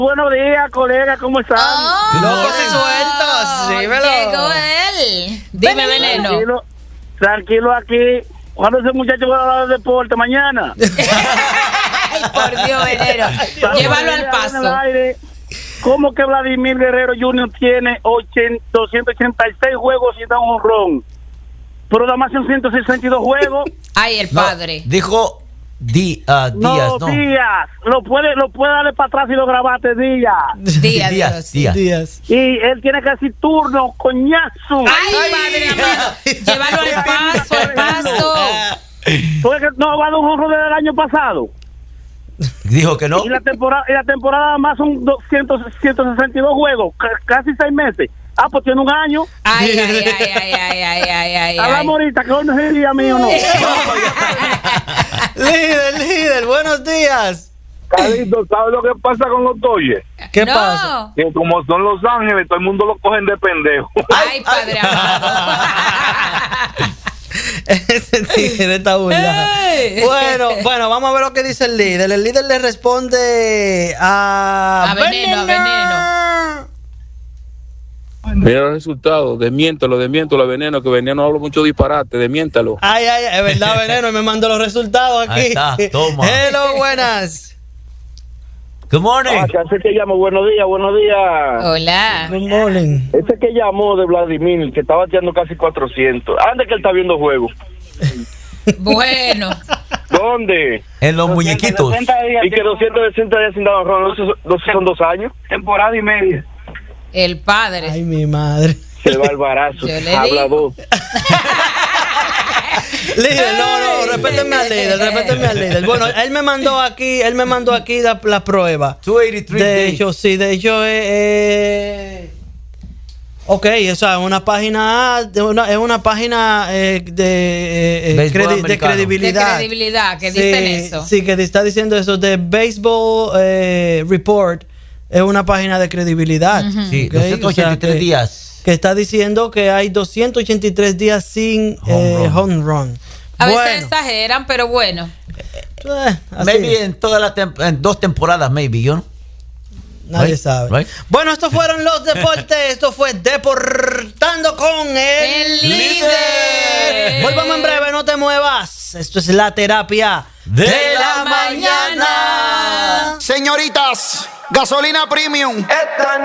Buenos días, colega, ¿cómo están? Locos y sueltos, dímelo. Llegó él. Dime, Veneno. Tranquilo aquí. ¿Cuándo ese muchacho va a hablar de deporte? Mañana. Ay, por Dios, Veneno. Llévalo al paso. ¿Cómo que Vladimir Guerrero Jr. tiene 286 juegos sin dar un jonrón? Pero nada más en 162 juegos. Ay, el padre. Dijo Díaz, no. Díaz. Lo puede darle para atrás y lo grabaste, Díaz. Díaz. Y él tiene que decir turno, coñazo. Ay, padre amado. Llévalo al paso. Porque no va a dar un jonrón desde el año pasado. Dijo que no. Y la temporada más son 162 juegos, casi 6 meses. Ah, pues tiene un año. Ay. Hablamos ahorita, que hoy no es el día mío, no. Líder, buenos días. Carlito, ¿sabes lo que pasa con los Dodgers? ¿Qué pasa? Que como son Los Ángeles, todo el mundo lo cogen de pendejo. Ay, padre amado. Ese tigre está burlado. Bueno, vamos a ver lo que dice el líder. El líder le responde a Veneno. Mira los resultados, desmiéntalo, Veneno, que Veneno habla mucho disparate, desmiéntalo. Ay, es verdad, Veneno, y me mandó los resultados aquí. Ahí está, toma. Hello, buenas. Good morning. Ese que llamó, buenos días. Hola. Good morning. Ese que llamó de Vladimir, que estaba bateando casi 400. ¿Dónde que él está viendo juegos? Bueno. ¿Dónde? En los muñequitos. Y que 260 días sin dar jonrón, ¿no son 2 años? Temporada y media. El padre. Ay, mi madre. Se va el barazo. Hablador. Líder, no, respétenme al líder. Bueno, él me mandó aquí la prueba. 283 de hecho, ok, o sea, una página es una página de credibilidad. De credibilidad, que dicen eso. Sí, que te está diciendo eso de Baseball Report. Es una página de credibilidad. Sí, okay, 283 días. Que está diciendo que hay 283 días sin home run. A veces exageran, pero bueno. Maybe en en 2 temporadas, maybe, ¿yo no? Nadie sabe. Right. Bueno, estos fueron los deportes. Esto fue Deportando con el líder. Volvamos en breve, no te muevas. Esto es la terapia de la mañana. Señoritas, gasolina premium.